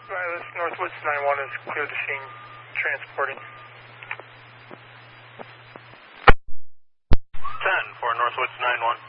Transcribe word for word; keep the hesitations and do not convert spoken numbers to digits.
Wireless, Northwoods nine one is clear the scene, transporting. ten for Northwoods nine one.